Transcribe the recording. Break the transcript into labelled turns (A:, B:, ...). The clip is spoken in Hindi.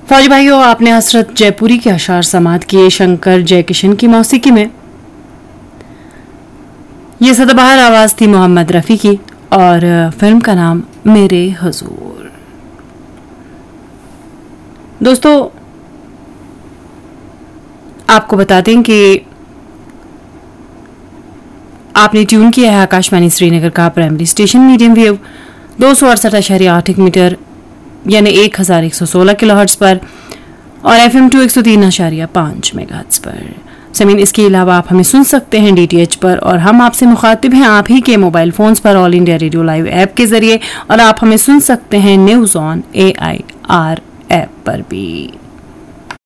A: फौजी भाइयों, आपने हसरत जयपुरी के अशार समात किए शंकर जयकिशन की मौसीकी में। ये सदाबहार आवाज थी मोहम्मद रफी की और फिल्म का नाम मेरे हुजूर। दोस्तों, आपको बता दें कि आपने ट्यून किया है आकाशवाणी श्रीनगर का primary station medium wave 268.8 metre यानी 1116 किलोहर्ट्ज पर और FM 2 103.5 मेगाहर्ट्ज पर। समीन, इसके अलावा आप हमें सुन सकते हैं DTH पर और हम आपसे मुखातिब हैं आप ही के मोबाइल फोन्स पर all India radio live app के जरिए, और आप हमें सुन सकते हैं न्यूज ऑन AIR ऐप पर भी।